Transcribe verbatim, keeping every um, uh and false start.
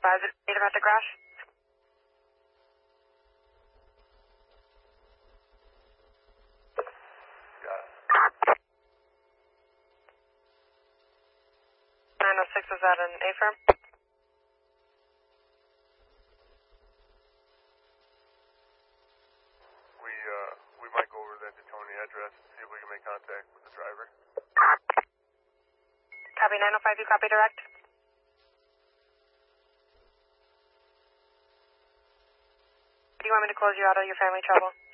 Advise it about the crash. nine oh six, was that an A-firm? We, uh, we might go over that Tony address, see if we can make contact with the driver. Copy nine oh five, you copy direct? Do you want me to close you out of your family trouble?